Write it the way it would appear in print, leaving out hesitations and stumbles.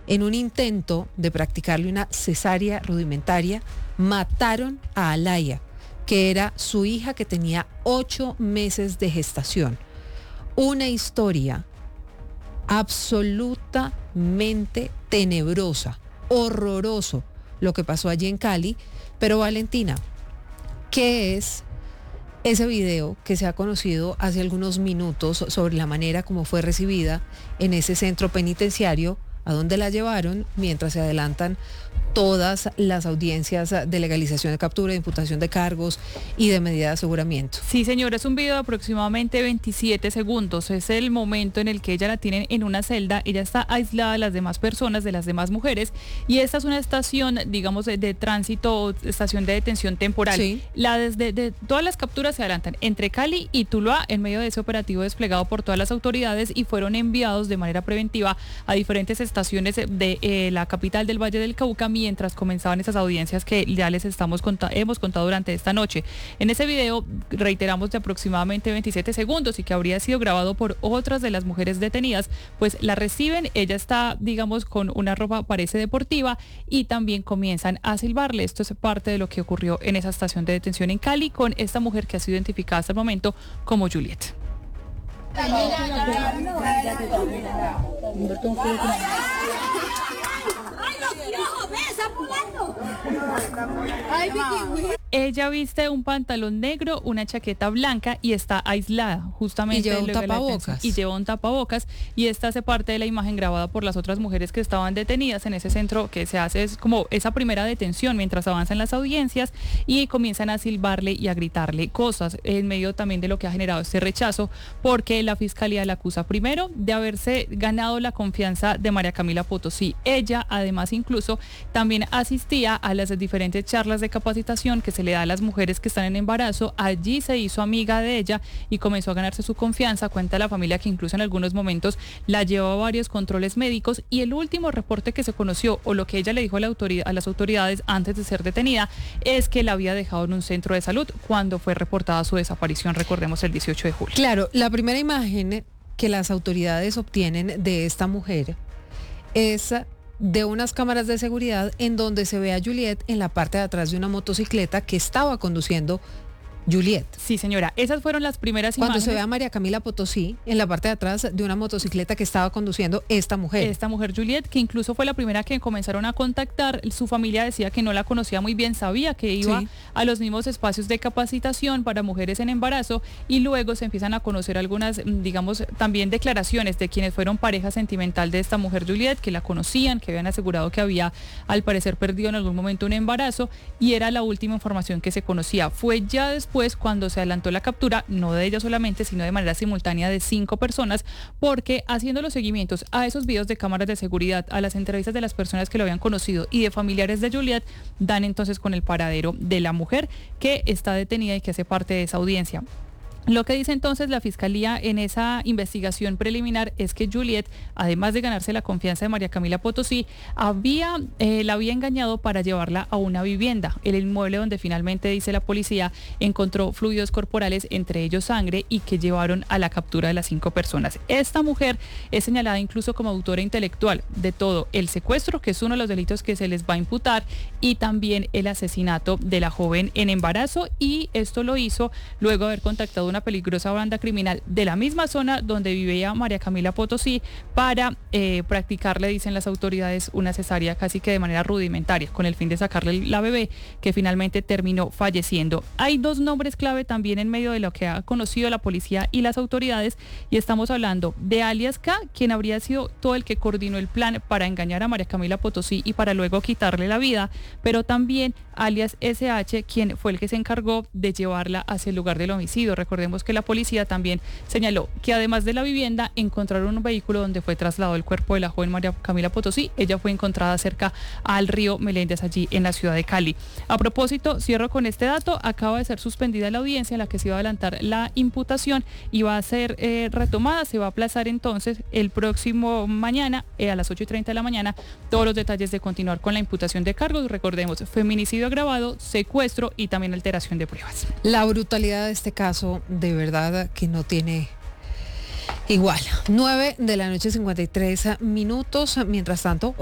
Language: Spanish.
En un intento de practicarle una cesárea rudimentaria, mataron a Alaya, que era su hija que tenía 8 meses de gestación. Una historia absolutamente tenebrosa, horroroso lo que pasó allí en Cali. Pero Valentina, ¿qué es ese video que se ha conocido hace algunos minutos sobre la manera como fue recibida en ese centro penitenciario a donde la llevaron mientras se adelantan todas las audiencias de legalización de captura, de imputación de cargos y de medida de aseguramiento? Sí, señora, es un video de aproximadamente 27 segundos. Es el momento en el que ella la tienen en una celda. Ella está aislada de las demás personas, de las demás mujeres. Y esta es una estación, digamos, de tránsito, estación de detención temporal. Sí. De todas las capturas se adelantan entre Cali y Tuluá en medio de ese operativo desplegado por todas las autoridades y fueron enviados de manera preventiva a diferentes estaciones de la capital del Valle del Cauca mientras comenzaban esas audiencias que ya les hemos contado durante esta noche. En ese video, reiteramos, de aproximadamente 27 segundos y que habría sido grabado por otras de las mujeres detenidas, pues la reciben, ella está, digamos, con una ropa parece deportiva y también comienzan a silbarle. Esto es parte de lo que ocurrió en esa estación de detención en Cali con esta mujer que ha sido identificada hasta el momento como Juliet. Ella viste un pantalón negro, una chaqueta blanca y está aislada justamente. Y lleva un tapabocas. Y lleva un tapabocas y esta hace parte de la imagen grabada por las otras mujeres que estaban detenidas en ese centro que se hace, es como esa primera detención mientras avanzan las audiencias y comienzan a silbarle y a gritarle cosas en medio también de lo que ha generado este rechazo, porque la fiscalía la acusa primero de haberse ganado la confianza de María Camila Potosí. Ella además incluso también asistía a las diferentes charlas de capacitación que se le da a las mujeres que están en embarazo. Allí se hizo amiga de ella y comenzó a ganarse su confianza. Cuenta la familia que incluso en algunos momentos la llevó a varios controles médicos y el último reporte que se conoció o lo que ella le dijo a las autoridades antes de ser detenida es que la había dejado en un centro de salud cuando fue reportada su desaparición, recordemos, el 18 de julio. Claro, la primera imagen que las autoridades obtienen de esta mujer es de unas cámaras de seguridad en donde se ve a Juliet en la parte de atrás de una motocicleta que estaba conduciendo Juliet. Sí, señora, esas fueron las primeras Cuando imágenes. se ve a María Camila Potosí en la parte de atrás de una motocicleta que estaba conduciendo esta mujer. Esta mujer Juliet, que incluso fue la primera que comenzaron a contactar. Su familia decía que no la conocía muy bien, sabía que iba a los mismos espacios de capacitación para mujeres en embarazo y luego se empiezan a conocer algunas, digamos, también declaraciones de quienes fueron pareja sentimental de esta mujer Juliet, que la conocían, que habían asegurado que había al parecer perdido en algún momento un embarazo y era la última información que se conocía. Fue ya después cuando se adelantó la captura, no de ella solamente, sino de manera simultánea de 5 personas, porque haciendo los seguimientos a esos videos de cámaras de seguridad, a las entrevistas de las personas que lo habían conocido y de familiares de Juliet, dan entonces con el paradero de la mujer que está detenida y que hace parte de esa audiencia. Lo que dice entonces la Fiscalía en esa investigación preliminar es que Juliet, además de ganarse la confianza de María Camila Potosí, la había engañado para llevarla a una vivienda, el inmueble donde finalmente, dice la policía, encontró fluidos corporales, entre ellos sangre, y que llevaron a la captura de las 5 personas. Esta mujer es señalada incluso como autora intelectual de todo el secuestro, que es uno de los delitos que se les va a imputar, y también el asesinato de la joven en embarazo, y esto lo hizo luego de haber contactado una peligrosa banda criminal de la misma zona donde vivía María Camila Potosí para practicarle, dicen las autoridades, una cesárea casi que de manera rudimentaria con el fin de sacarle la bebé, que finalmente terminó falleciendo. Hay 2 nombres clave también en medio de lo que ha conocido la policía y las autoridades, y estamos hablando de alias K, quien habría sido todo el que coordinó el plan para engañar a María Camila Potosí y para luego quitarle la vida, pero también alias SH, quien fue el que se encargó de llevarla hacia el lugar del homicidio. Recordemos que la policía también señaló que además de la vivienda encontraron un vehículo donde fue trasladado el cuerpo de la joven María Camila Potosí. Ella fue encontrada cerca al río Meléndez, allí en la ciudad de Cali. A propósito, cierro con este dato, acaba de ser suspendida la audiencia en la que se iba a adelantar la imputación y va a ser retomada, se va a aplazar entonces el próximo mañana a las 8:30 de la mañana todos los detalles de continuar con la imputación de cargos. Recordemos, feminicidio agravado, secuestro y también alteración de pruebas. La brutalidad de este caso, de verdad que no tiene igual. 9:53 a.m. Mientras tanto,